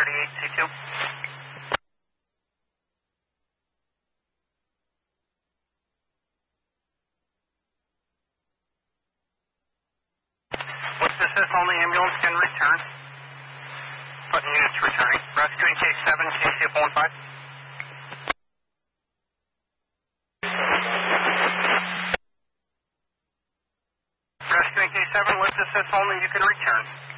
48C2. What's this is only ambulance can return. Putting units returning. Rescuing K7, KC15. Rescuing K7, what's this is only you can return.